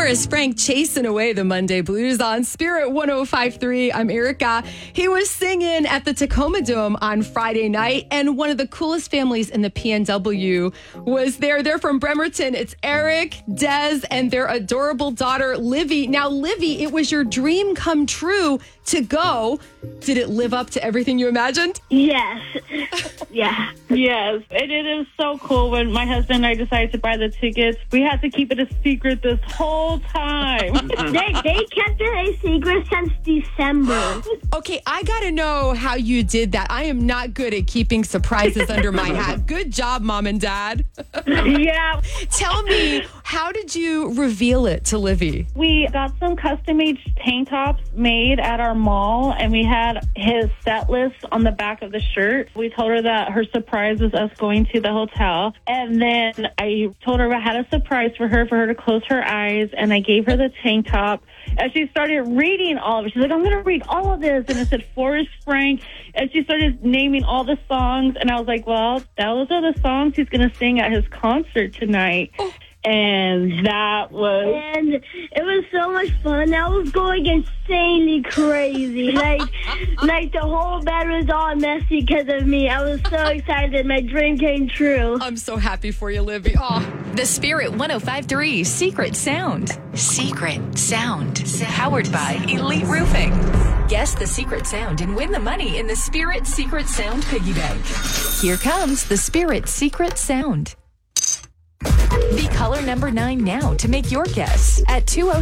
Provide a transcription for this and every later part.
Forrest Frank chasing away the Monday blues on Spirit 105.3. I'm Erica. He was singing at the Tacoma Dome on Friday night, and one of the coolest families in the PNW was there. They're from Bremerton. It's Eric, Des, and their adorable daughter, Livy. Now, Livy, it was your dream come true to go. Did it live up to everything you imagined? Yes. Yeah. Yes. And it is so cool. When my husband and I decided to buy the tickets, we had to keep it a secret this whole time. They kept it a secret since December. Okay, I got to know how you did that. I am not good at keeping surprises under my hat. Good job, Mom and Dad. Yeah. Tell me, how did you reveal it to Livy? We got some custom-made tank tops made at our mall, and we had his set list on the back of the shirt. We told her that her surprise was us going to the hotel, and then I told her I had a surprise for her to close her eyes, and I gave her the tank top. And she started reading all of it. She's like, I'm going to read all of this. And it said Forrest Frank. And she started naming all the songs. And I was like, well, those are the songs he's going to sing at his concert tonight. Oh. And that was... And it was so much fun. I was going insanely crazy. Like the whole bed was all messy because of me. I was so excited. My dream came true. I'm so happy for you, Livy. Oh. The Spirit 105.3 Secret Sound. Secret Sound. Powered by Elite Roofing. Guess the secret sound and win the money in the Spirit Secret Sound Piggy Bank. Here comes the Spirit Secret Sound. Be caller number 9 now to make your guess at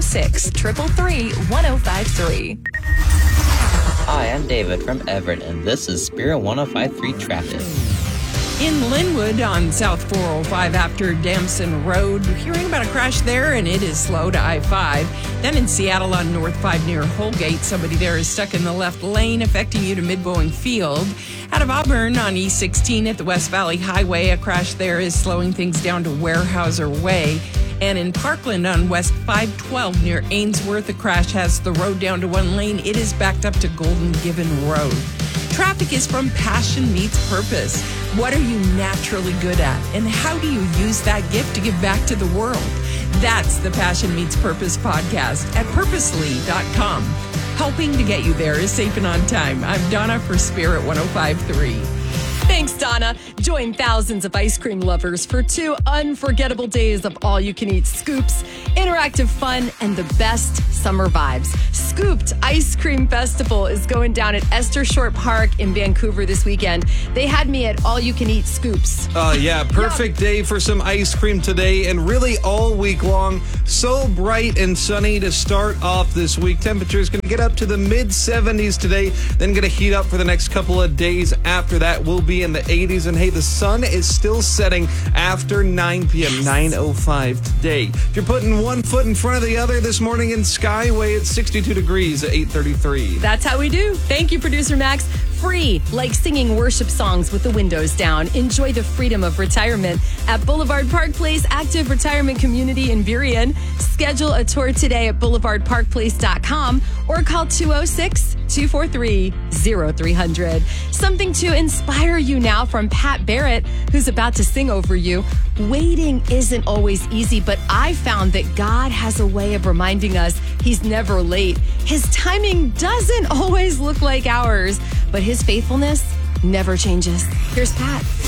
206-333-1053. Hi, I'm David from Everett, and this is Spirit 105.3 Traffic. In Linwood on South 405 after Damson Road, hearing about a crash there, and it is slow to I-5. Then in Seattle on North 5 near Holgate, somebody there is stuck in the left lane, affecting you to Mid-Boeing Field. Out of Auburn on E16 at the West Valley Highway, a crash there is slowing things down to Weyerhaeuser Way. And in Parkland on West 512 near Ainsworth, a crash has the road down to one lane. It is backed up to Golden Gibbon Road. Traffic is from Passion Meets Purpose. What are you naturally good at? And how do you use that gift to give back to the world? That's the Passion Meets Purpose podcast at purposely.com. Helping to get you there is safe and on time. I'm Donna for Spirit 105.3. Thanks, Donna. Join thousands of ice cream lovers for 2 unforgettable days of all-you-can-eat scoops, interactive fun, and the best summer vibes. Scooped Ice Cream Festival is going down at Esther Short Park in Vancouver this weekend. They had me at all-you-can-eat scoops. Yeah, perfect day for some ice cream today and really all week long. So bright and sunny to start off this week. Temperature is going to get up to the mid-70s today, then going to heat up for the next couple of days after that. We'll be in the 80s, and hey, the sun is still setting after 9 p.m., 9:05 today. If you're putting one foot in front of the other this morning in Skyway, it's 62 degrees at 8:33. That's how we do. Thank you, Producer Max. Free, like singing worship songs with the windows down. Enjoy the freedom of retirement at Boulevard Park Place Active Retirement Community in Burien. Schedule a tour today at boulevardparkplace.com or call 206-243-0300. Something to inspire you now from Pat Barrett, who's about to sing over you. Waiting isn't always easy, but I found that God has a way of reminding us He's never late. His timing doesn't always look like ours, but His faithfulness never changes. Here's Pat.